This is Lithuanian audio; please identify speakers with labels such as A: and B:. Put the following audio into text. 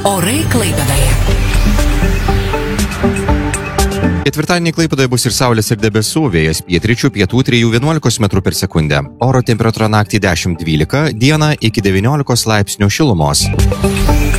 A: Orai Klaipėdoje.
B: Ketvirtadienį Klaipėdoje bus ir saulės ir debesų, vėjas pietryčių, pietų 3–11 m/s. Oro temperatūra naktį 10–12, dieną iki 19 laipsnių šilumos.